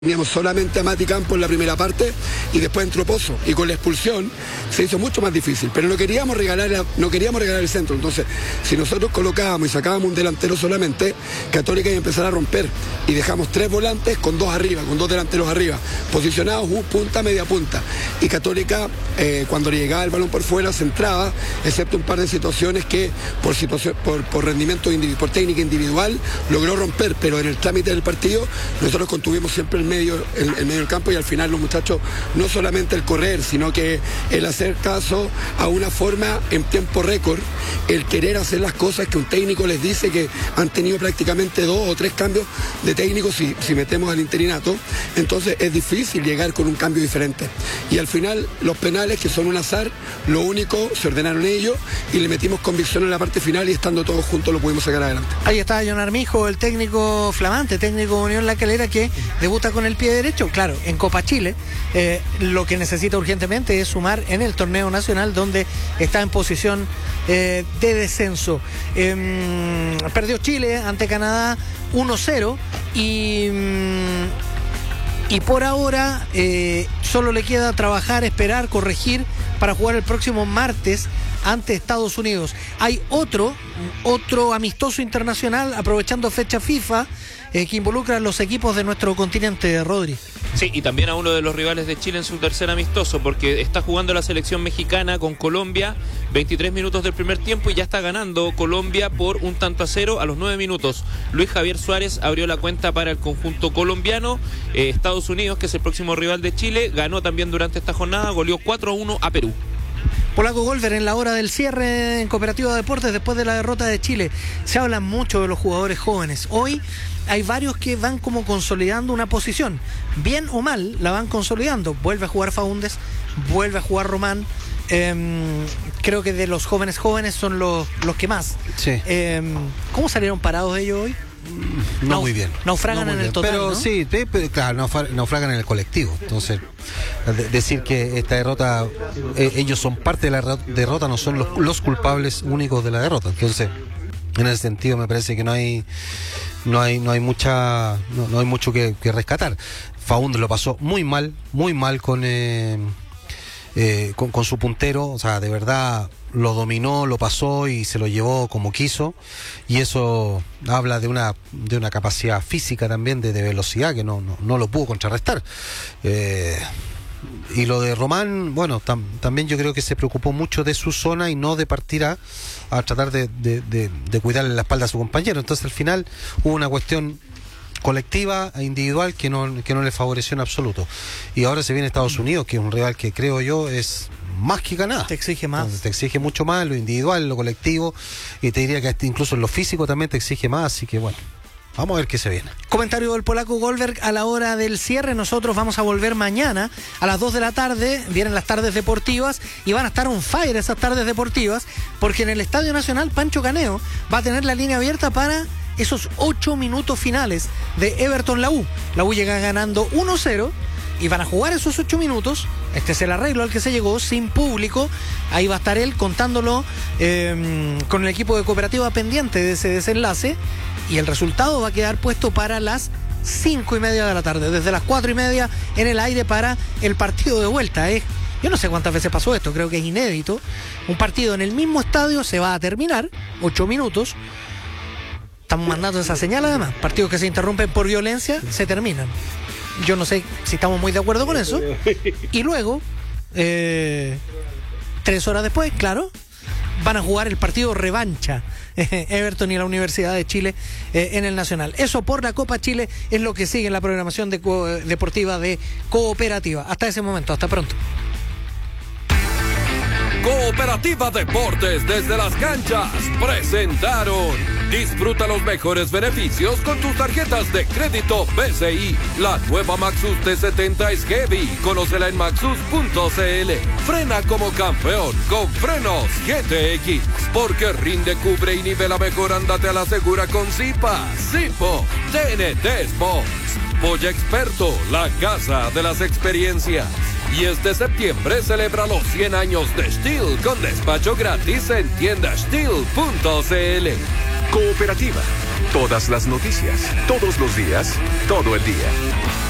Teníamos solamente a Mati Campos en la primera parte y después entró Pozo, y con la expulsión se hizo mucho más difícil, pero no queríamos regalar el centro. Entonces, si nosotros colocábamos y sacábamos un delantero solamente, Católica iba a empezar a romper, y dejamos 3 volantes con 2 arriba, con 2 delanteros arriba, posicionados punta, media punta, y Católica cuando le llegaba el balón por fuera se entraba, excepto un par de situaciones que por rendimiento por técnica individual logró romper, pero en el trámite del partido nosotros contuvimos siempre el medio del campo, y al final los muchachos, no solamente el correr, sino que el hacer caso a una forma en tiempo récord, el querer hacer las cosas que un técnico les dice, que han tenido prácticamente 2 o 3 cambios de técnicos si metemos al interinato. Entonces es difícil llegar con un cambio diferente, y al final los penales, que son un azar, lo único se ordenaron ellos y le metimos convicción en la parte final, y estando todos juntos lo pudimos sacar adelante. Ahí está John Armijo, el técnico flamante, técnico de Unión La Calera, que debuta con el pie derecho, claro, en Copa Chile. Lo que necesita urgentemente es sumar en el torneo nacional, donde está en posición de descenso. Perdió Chile ante Canadá 1-0 y por ahora solo le queda trabajar, esperar, corregir para jugar el próximo martes ante Estados Unidos. Hay otro amistoso internacional, aprovechando fecha FIFA, que involucra a los equipos de nuestro continente, Rodri. Sí, y también a uno de los rivales de Chile en su tercer amistoso, porque está jugando la selección mexicana con Colombia, 23 minutos del primer tiempo, y ya está ganando Colombia por 1-0 a los 9 minutos. Luis Javier Suárez abrió la cuenta para el conjunto colombiano. Estados Unidos, que es el próximo rival de Chile, ganó también durante esta jornada, goleó 4-1 a Perú. Polaco Golver, en la hora del cierre en Cooperativa Deportes después de la derrota de Chile. Se habla mucho de los jugadores jóvenes. Hoy hay varios que van como consolidando una posición. Bien o mal, la van consolidando. Vuelve a jugar Faúndez, vuelve a jugar Román. Creo que de los jóvenes son los que más. Sí. ¿Cómo salieron parados ellos hoy? No muy bien. Naufragan no muy en el bien. total, pero ¿no? sí, claro, naufragan en el colectivo. Entonces, decir que esta derrota, ellos son parte de la derrota, no son los culpables únicos de la derrota. Entonces, en ese sentido me parece que no hay mucho que rescatar. Faúndez lo pasó muy mal con su puntero, o sea, de verdad lo dominó, lo pasó y se lo llevó como quiso, y eso habla de una capacidad física también, de velocidad, que no lo pudo contrarrestar. Y lo de Román, bueno, también yo creo que se preocupó mucho de su zona y no de partir a tratar de cuidarle la espalda a su compañero. Entonces al final hubo una cuestión colectiva e individual que no le favoreció en absoluto. Y ahora se viene Estados Unidos, que es un rival que creo yo es más que Canadá. Te exige más. Entonces, te exige mucho más, lo individual, lo colectivo, y te diría que incluso en lo físico también te exige más, así que bueno, vamos a ver qué se viene. Comentario del Polaco Goldberg a la hora del cierre. Nosotros vamos a volver mañana a las 2 de la tarde. Vienen las tardes deportivas y van a estar on fire esas tardes deportivas, porque en el Estadio Nacional Pancho Caneo va a tener la línea abierta para esos 8 minutos finales de Everton-La U. La U llega ganando 1-0 y van a jugar esos 8 minutos. Este es el arreglo al que se llegó, sin público. Ahí va a estar él contándolo con el equipo de Cooperativa pendiente de ese desenlace, y el resultado va a quedar puesto para las 5:30 de la tarde, desde las 4:30 en el aire para el partido de vuelta. Yo no sé cuántas veces pasó esto, creo que es inédito. Un partido en el mismo estadio se va a terminar, 8 minutos. Estamos mandando esa señal, además. Partidos que se interrumpen por violencia se terminan. Yo no sé si estamos muy de acuerdo con eso. Y luego, 3 horas después, claro, van a jugar el partido revancha, Everton y la Universidad de Chile en el Nacional. Eso por la Copa Chile es lo que sigue en la programación deportiva de Cooperativa. Hasta ese momento, hasta pronto. Cooperativa Deportes desde las canchas presentaron. Disfruta los mejores beneficios con tus tarjetas de crédito BCI. La nueva Maxus T70 es heavy. Conócela en maxus.cl. Frena como campeón con frenos GTX. Porque rinde, cubre y nivela mejor. Ándate a la segura con Zipa. Zipo, TNT Sports. Polla Experto, la casa de las experiencias. Y este septiembre celebra los 100 años de Steel con despacho gratis en tiendasteel.cl. Cooperativa. Todas las noticias, todos los días, todo el día.